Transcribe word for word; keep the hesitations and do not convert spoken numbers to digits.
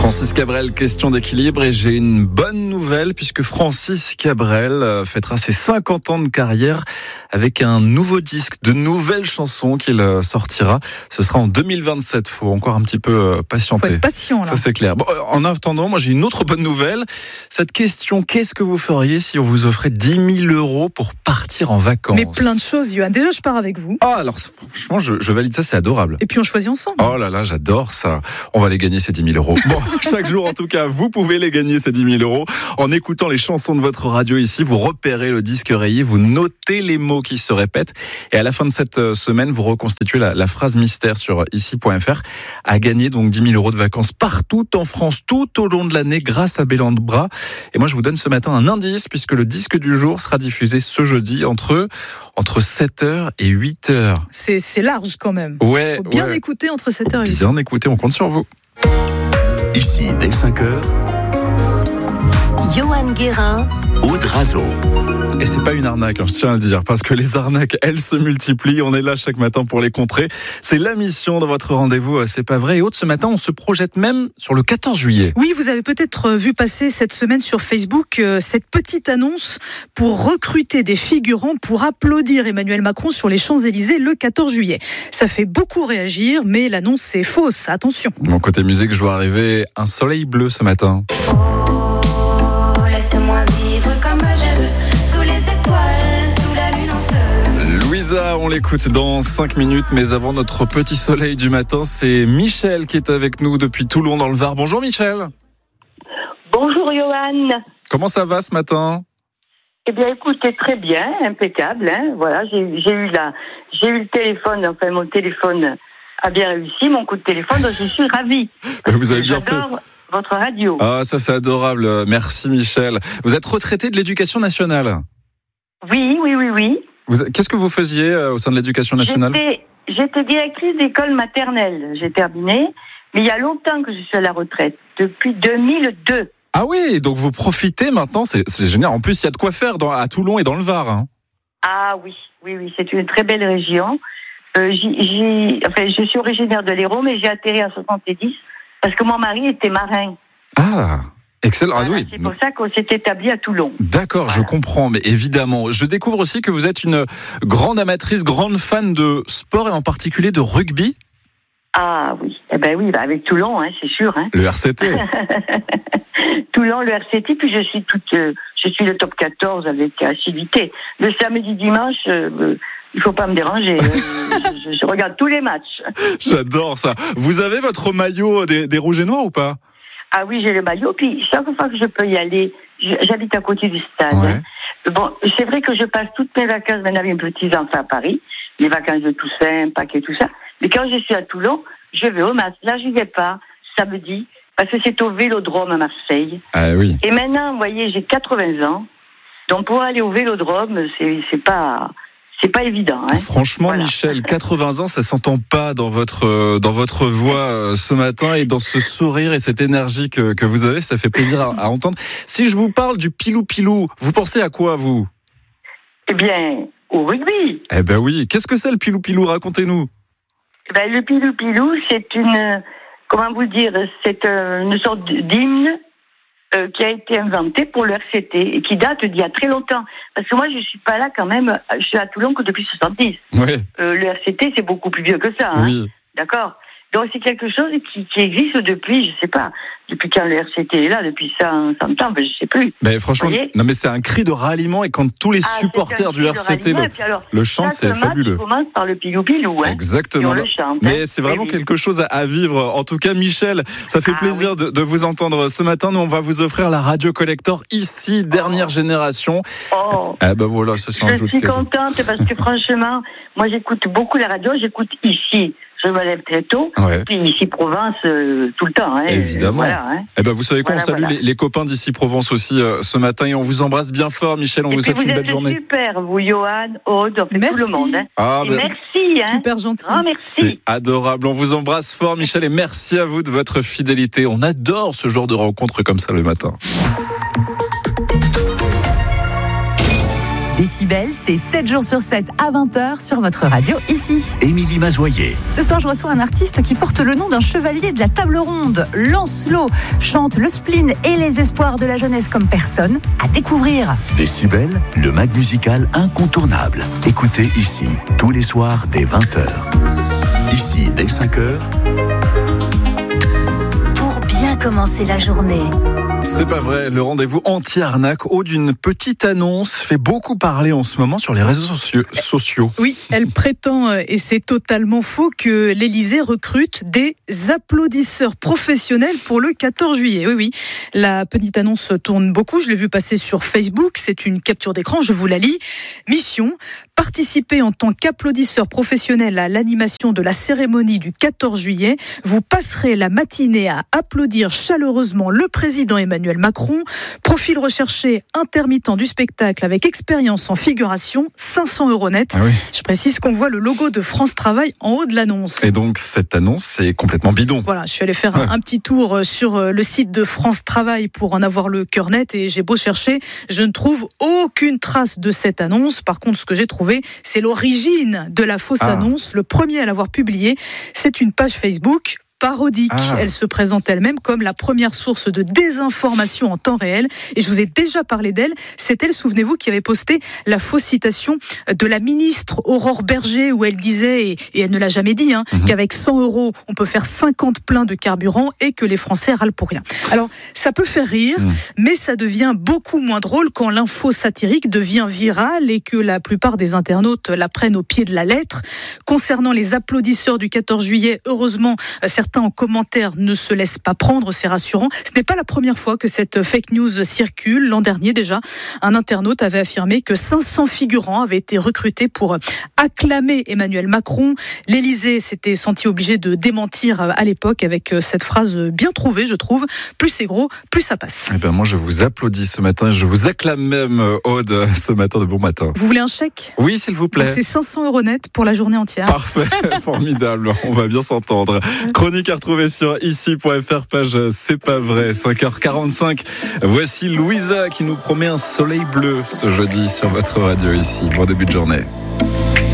Francis Cabrel, question d'équilibre, et j'ai une bonne nouvelle puisque Francis Cabrel fêtera ses cinquante ans de carrière avec un nouveau disque, de nouvelles chansons qu'il sortira. Ce sera en deux mille vingt-sept, faut encore un petit peu patienter. Faut être patient là. Ça c'est clair. Bon, en attendant, moi j'ai une autre bonne nouvelle. Cette question, qu'est-ce que vous feriez si on vous offrait dix mille euros pour partir en vacances? Mais plein de choses, Johan. Déjà, je pars avec vous. Ah, alors franchement, je, je valide ça, c'est adorable. Et puis on choisit ensemble. Oh là là, j'adore ça. On va les gagner ces dix mille euros. Bon, chaque jour en tout cas, vous pouvez les gagner ces dix mille euros. En écoutant les chansons de votre radio ici, vous repérez le disque rayé, vous notez les mots qui se répètent. Et à la fin de cette semaine, vous reconstituez la, la phrase mystère sur ici point f r. À gagner donc dix mille euros de vacances partout en France, tout au long de l'année, grâce à Bélan de Bras. Et moi, je vous donne ce matin un indice, puisque le disque du jour sera diffusé ce jeudi entre, entre sept heures et huit heures. C'est, c'est large quand même. Ouais. Faut bien ouais. écouter entre sept heures et huit heures. Bien écouter, on compte sur vous. Ici, dès cinq heures, Johan Guérin, Aude Razo. Et c'est pas une arnaque, hein, je tiens à le dire, parce que les arnaques, elles se multiplient. On est là chaque matin pour les contrer. C'est la mission de votre rendez-vous, c'est pas vrai. Et Aude, ce matin, on se projette même sur le quatorze juillet. Oui, vous avez peut-être vu passer cette semaine sur Facebook euh, cette petite annonce pour recruter des figurants pour applaudir Emmanuel Macron sur les Champs-Élysées le quatorze juillet. Ça fait beaucoup réagir, mais l'annonce est fausse. Attention. Mon côté musique, je vois arriver un soleil bleu ce matin. Oh, laisse-moi vivre comme je veux. Louisa, on l'écoute dans cinq minutes, mais avant notre petit soleil du matin, c'est Michel qui est avec nous depuis Toulon dans le Var. Bonjour Michel. Bonjour Johan. Comment ça va ce matin? Eh bien écoutez, très bien, impeccable. Hein. Voilà, j'ai, j'ai eu la, j'ai eu le téléphone, enfin mon téléphone a bien réussi, mon coup de téléphone, donc je suis ravie. Vous avez bien J'adore fait. Votre radio. Ah, ça c'est adorable. Merci Michel. Vous êtes retraité de l'Éducation nationale? Oui, oui, oui, oui. Vous, qu'est-ce que vous faisiez euh, au sein de l'Éducation nationale? J'étais, j'étais directrice d'école maternelle. J'ai terminé, mais il y a longtemps que je suis à la retraite, depuis deux mille deux. Ah oui, donc vous profitez maintenant, c'est, c'est génial. En plus, il y a de quoi faire dans, à Toulon et dans le Var. Hein. Ah oui, oui, oui, c'est une très belle région. Euh, j'y, j'y, enfin, je suis originaire de l'Hérault, mais j'ai atterri en soixante-dix parce que mon mari était marin. Ah, excellent. Voilà, ah oui. C'est pour ça qu'on s'est établi à Toulon. D'accord, voilà. Je comprends, mais évidemment. Je découvre aussi que vous êtes une grande amatrice, grande fan de sport et en particulier de rugby. Ah oui, eh ben oui, bah avec Toulon, hein, c'est sûr. Hein. Le R C T. Toulon, le R C T, puis je suis toute, euh, je suis le top quatorze avec assiduité. Le samedi, dimanche, euh, il faut pas me déranger. je, je, je regarde tous les matchs. J'adore ça. Vous avez votre maillot des, des Rouges et Noirs ou pas? Ah oui, j'ai le maillot. Puis chaque fois que je peux y aller, j'habite à côté du stade. Ouais. Hein. Bon, c'est vrai que je passe toutes mes vacances maintenant avec mes petits enfants à Paris, les vacances de Toussaint, Pâques et tout ça. Mais quand je suis à Toulon, je vais au match. Là, j'y vais pas samedi parce que c'est au Vélodrome à Marseille. Ah oui. Et maintenant, vous voyez, j'ai quatre-vingts ans, donc pour aller au Vélodrome, c'est c'est pas c'est pas évident. Hein. Franchement, voilà. Michel, quatre-vingts ans, ça s'entend pas dans votre euh, dans votre voix euh, ce matin et dans ce sourire et cette énergie que que vous avez, ça fait plaisir à, à entendre. Si je vous parle du pilou-pilou, vous pensez à quoi vous? Eh bien, au rugby. Eh ben oui. Qu'est-ce que c'est le pilou-pilou? Racontez-nous. Eh ben, le pilou-pilou, c'est une comment vous dire, c'est une sorte d'hymne. Euh, qui a été inventé pour le R C T et qui date d'il y a très longtemps. Parce que moi, je suis pas là quand même, je suis à Toulon que depuis soixante-dix. Ouais. Euh, le R C T, c'est beaucoup plus vieux que ça. Hein. Oui. D'accord. Donc, c'est quelque chose qui, qui existe depuis, je sais pas, depuis quand le R C T est là, depuis cent, cent ans, ben, je sais plus. Mais franchement, non mais c'est un cri de ralliement et quand tous les ah, supporters du R C T le, alors, le chantent, c'est fabuleux. On commence par le pilou-pilou, hein. Exactement. Le chante, mais hein. c'est vraiment oui, quelque chose à vivre. En tout cas, Michel, ça fait ah, plaisir oui. de, de vous entendre ce matin. Nous, on va vous offrir la Radio Collector ici, dernière oh. génération. Oh. Eh ben voilà, ça c'est un jeu de Je suis contente parce que franchement, moi j'écoute beaucoup la radio, j'écoute ici. Je me lève très tôt, ouais. Puis ici Provence euh, tout le temps. Hein, Évidemment. Voilà, hein. Eh ben vous savez quoi, voilà, on salue voilà. les, les copains d'ici Provence aussi euh, ce matin et on vous embrasse bien fort, Michel. On et vous souhaite vous une belle journée. Super, vous, Johan, Aude, on fait merci. tout le monde. Hein. Ah, ben, merci, hein. Super gentil. Oh, merci. C'est adorable. On vous embrasse fort, Michel, et merci à vous de votre fidélité. On adore ce genre de rencontres comme ça le matin. Décibel, c'est sept jours sur sept à vingt heures sur votre radio ici. Émilie Mazoyer. Ce soir, je reçois un artiste qui porte le nom d'un chevalier de la table ronde. Lancelot chante le spleen et les espoirs de la jeunesse comme personne. À découvrir. Décibel, le mag musical incontournable. Écoutez ici, tous les soirs dès vingt heures. Ici, dès cinq heures. Pour bien commencer la journée. C'est pas vrai, le rendez-vous anti-arnaque haut d'une petite annonce fait beaucoup parler en ce moment sur les réseaux sociaux. sociaux. Oui, elle prétend, et c'est totalement faux, que l'Élysée recrute des applaudisseurs professionnels pour le quatorze juillet. Oui, oui, la petite annonce tourne beaucoup, je l'ai vu passer sur Facebook, c'est une capture d'écran, je vous la lis. Mission, participer en tant qu'applaudisseur professionnel à l'animation de la cérémonie du quatorze juillet. Vous passerez la matinée à applaudir chaleureusement le président Emmanuel Macron. Profil recherché, intermittent du spectacle avec expérience en figuration, cinq cents euros net. Ah oui. Je précise qu'on voit le logo de France Travail en haut de l'annonce. Et donc cette annonce, c'est complètement bidon. Voilà, je suis allée faire ouais. un, un petit tour sur le site de France Travail pour en avoir le cœur net et j'ai beau chercher, je ne trouve aucune trace de cette annonce. Par contre, ce que j'ai trouvé, c'est l'origine de la fausse ah. annonce. Le premier à l'avoir publié, c'est une page Facebook parodique. Ah. Elle se présente elle-même comme la première source de désinformation en temps réel. Et je vous ai déjà parlé d'elle. C'est elle, souvenez-vous, qui avait posté la fausse citation de la ministre Aurore Berger où elle disait, et, et elle ne l'a jamais dit, hein, mm-hmm. qu'avec cent euros, on peut faire cinquante pleins de carburant et que les Français râlent pour rien. Alors, ça peut faire rire, mm. mais ça devient beaucoup moins drôle quand l'info satirique devient virale et que la plupart des internautes la prennent au pied de la lettre. Concernant les applaudisseurs du quatorze juillet, heureusement, certains en commentaire ne se laissent pas prendre, c'est rassurant. Ce n'est pas la première fois que cette fake news circule. L'an dernier déjà, un internaute avait affirmé que cinq cents figurants avaient été recrutés pour acclamer Emmanuel Macron. L'Élysée s'était senti obligé de démentir à l'époque avec cette phrase bien trouvée, je trouve. Plus c'est gros, plus ça passe. Eh ben moi, je vous applaudis ce matin. Je vous acclame même, Aude, ce matin de bon matin. Vous voulez un chèque ? Oui, s'il vous plaît. Donc c'est cinq cents euros net pour la journée entière. Parfait, formidable. On va bien s'entendre. Chronique à retrouver sur ici point f r, page C'est pas vrai, cinq heures quarante-cinq. Voici Louisa qui nous promet un soleil bleu ce jeudi sur votre radio ici. Bon début de journée.